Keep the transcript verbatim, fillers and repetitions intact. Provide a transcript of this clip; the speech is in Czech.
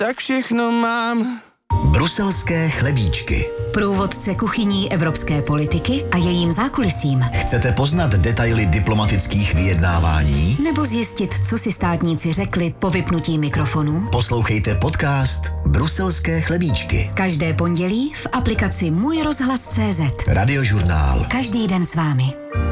tak všechno mám. Bruselské chlebíčky. Průvodce kuchyní evropské politiky a jejím zákulisím. Chcete poznat detaily diplomatických vyjednávání? Nebo zjistit, co si státníci řekli po vypnutí mikrofonu? Poslouchejte podcast Bruselské chlebíčky. Každé pondělí v aplikaci Můj rozhlas tečka cé zet. Radiožurnál. Každý den s vámi.